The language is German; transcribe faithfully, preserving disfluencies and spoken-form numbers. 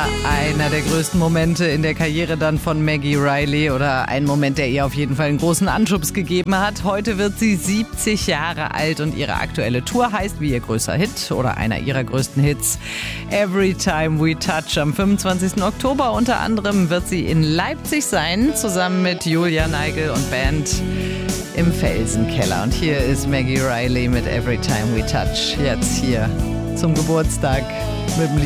einer der größten Momente in der Karriere dann von Maggie Reilly oder ein Moment, der ihr auf jeden Fall einen großen Anschubs gegeben hat. Heute wird sie siebzig Jahre alt und ihre aktuelle Tour heißt wie ihr größter Hit oder einer ihrer größten Hits Every Time We Touch. Am fünfundzwanzigsten Oktober unter anderem wird sie in Leipzig sein, zusammen mit Julia Neigel und Band im Felsenkeller. Und hier ist Maggie Reilly mit Every Time We Touch. Jetzt hier zum Geburtstag mit dem